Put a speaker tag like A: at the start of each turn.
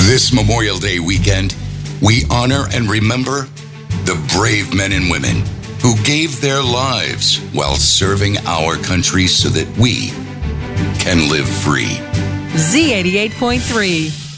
A: This Memorial Day weekend, we honor and remember the brave men and women who gave their lives while serving our country so that we can live free.
B: Z88.3.